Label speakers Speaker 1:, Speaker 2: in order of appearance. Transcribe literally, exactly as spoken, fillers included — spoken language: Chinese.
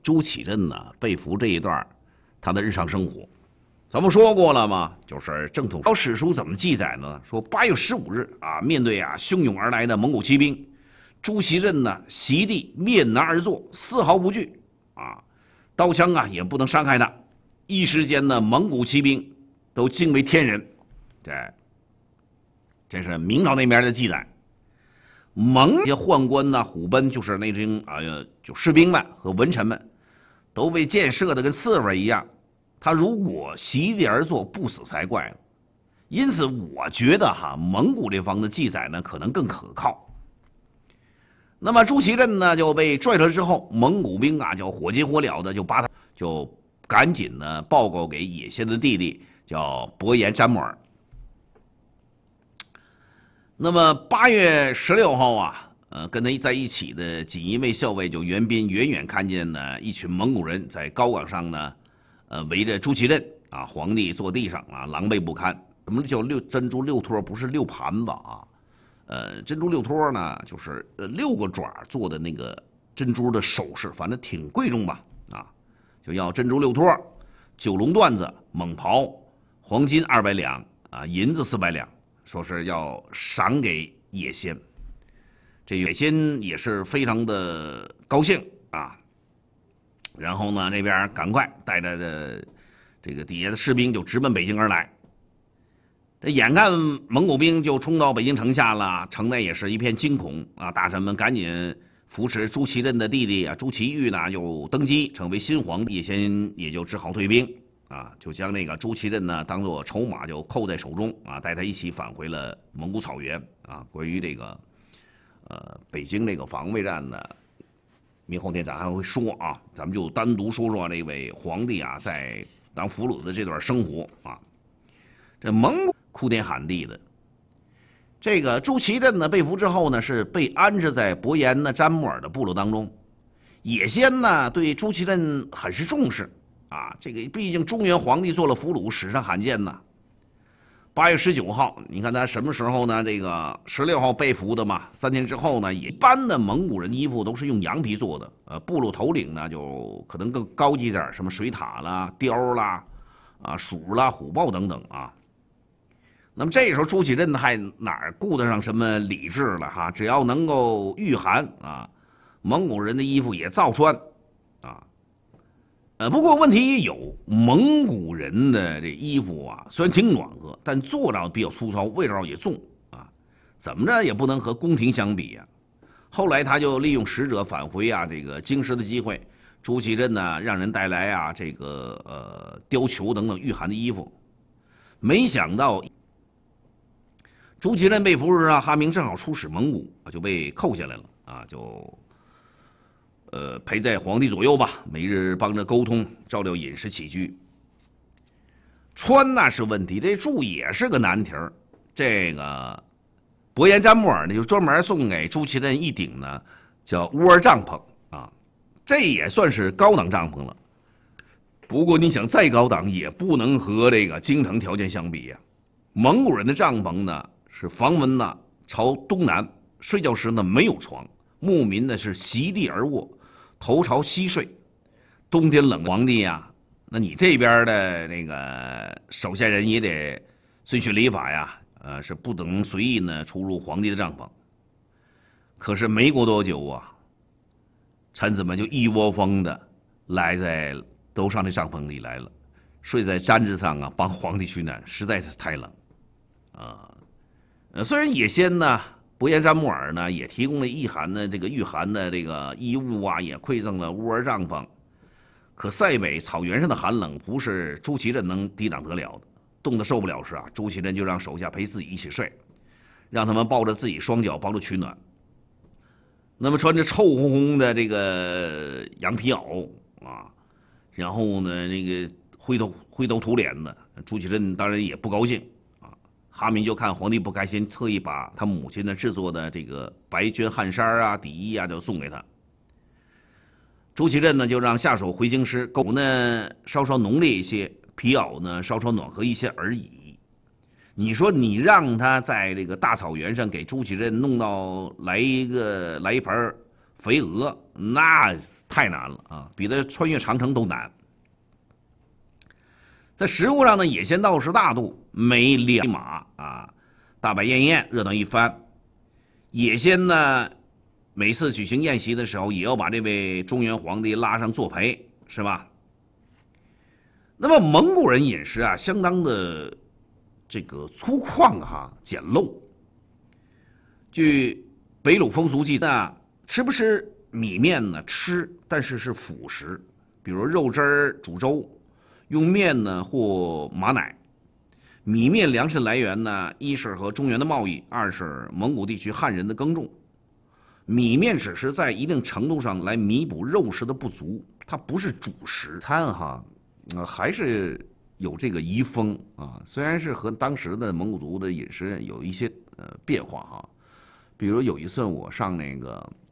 Speaker 1: 朱祁镇呢被俘这一段他的日常生活。咱们说过了嘛，就是正统朝史书怎么记载呢？说八月十五日啊，面对啊汹涌而来的蒙古骑兵，朱祁镇呢席地面南而坐，丝毫不惧啊，刀枪啊也不能伤害他。一时间呢，蒙古骑兵都惊为天人。这这是明朝那边的记载。蒙这些宦官呐、虎贲，就是那种啊、呃，就士兵们和文臣们，都被箭射的跟刺猬一样。他如果席地而坐，不死才怪了。因此，我觉得哈，蒙古这方的记载呢，可能更可靠。那么朱祁镇呢就被拽出来之后，蒙古兵啊就火急火燎的就把他就赶紧呢报告给野先的弟弟叫伯颜詹木儿。那么八月十六号啊，呃，跟他在一起的锦衣卫校尉就袁彬远远看见呢一群蒙古人在高岗上呢。呃，围着朱祁镇啊，皇帝坐地上啊，狼狈不堪。什么叫六珍珠六托？不是六盘子啊，呃，珍珠六托呢，就是呃六个爪做的那个珍珠的首饰，反正挺贵重吧啊，就要珍珠六托，九龙缎子、蟒袍，黄金二百两啊，银子四百两，说是要赏给野先。这野先也是非常的高兴啊。然后呢，那边赶快带着的这个底下的士兵就直奔北京而来。这眼看蒙古兵就冲到北京城下了，城内也是一片惊恐啊！大臣们赶紧扶持朱祁镇的弟弟啊朱祁钰呢，就登基成为新皇帝，野先也就只好退兵啊，就将那个朱祁镇呢当做筹码就扣在手中啊，带他一起返回了蒙古草原啊。关于这个呃北京这个防卫战呢。明后天咱还会说啊，咱们就单独说说这位皇帝啊，在当俘虏的这段生活啊。这蒙古哭天喊地的，这个朱祁镇呢被俘之后呢，是被安置在伯颜呢詹木儿的部落当中。野先呢对朱祁镇很是重视啊，这个毕竟中原皇帝做了俘虏，史上罕见呐。八月十九号，你看他什么时候呢？这个十六号被俘的嘛，三天之后呢，一般的蒙古人衣服都是用羊皮做的，呃，部落头领呢就可能更高级点，什么水獭啦、雕啦、啊鼠啦、虎豹等等啊。那么这时候朱祁镇还哪顾得上什么礼制了哈？只要能够御寒啊，蒙古人的衣服也照穿啊。呃，不过问题也有，蒙古人的这衣服啊，虽然挺暖和，但做料比较粗糙，味道也重啊，怎么着也不能和宫廷相比呀、啊。后来他就利用使者返回啊这个京师的机会，朱祁镇呢让人带来啊这个呃貂裘等等御寒的衣服，没想到朱祁镇被俘时啊，哈明正好出使蒙古啊，就被扣下来了啊，就。呃，陪在皇帝左右吧，每日帮着沟通，照料饮食起居。穿那是问题，这住也是个难题儿。这个伯颜詹木儿呢，就专门送给朱祁镇一顶呢，叫窝帐篷啊，这也算是高档帐篷了。不过你想再高档，也不能和这个京城条件相比呀、啊。蒙古人的帐篷呢，是房门呢朝东南，睡觉时呢没有床，牧民呢是席地而卧。头朝西睡，冬天冷，皇帝呀、啊，那你这边的那个手下人也得遵循礼法呀，呃，是不能随意呢出入皇帝的帐篷。可是没过多久啊，臣子们就一窝蜂的来在都上这帐篷里来了，睡在毡子上啊，帮皇帝取暖，实在是太冷啊。呃，虽然野先呢。伯颜詹木儿呢，也提供了御寒的这个御寒的这个衣物啊，也馈赠了窝帐篷。可塞北草原上的寒冷不是朱祁镇能抵挡得了的，冻得受不了时啊，朱祁镇就让手下陪自己一起睡，让他们抱着自己双脚帮助取暖。那么穿着臭烘烘的这个羊皮袄啊，然后呢，那个灰头灰头土脸的，朱祁镇当然也不高兴。哈明就看皇帝不开心，特意把他母亲呢制作的这个白绢汗衫啊、底衣啊，就送给他。朱祁镇呢就让下手回京师，狗呢稍稍浓烈一些，皮袄呢稍稍暖和一些而已。你说你让他在这个大草原上给朱祁镇弄到来一个来一盘肥鹅，那太难了啊，比它穿越长城都难。在食物上呢，野仙道士大度，每两马啊，大摆宴宴，热闹一番。野仙呢，每次举行宴席的时候，也要把这位中原皇帝拉上作陪，是吧？那么蒙古人饮食啊，相当的这个粗犷哈，简陋。据《北鲁风俗记》啊，吃不吃米面呢？吃，但是是辅食，比如肉汁儿煮粥，用面呢或马奶。米面粮食来源呢，一是和中原的贸易，二是蒙古地区汉人的耕种。米面只是在一定程度上来弥补肉食的不足，它不是主食餐哈。呃，还是有这个遗风啊，虽然是和当时的蒙古族的饮食有一些呃变化哈，比如有一次我上那个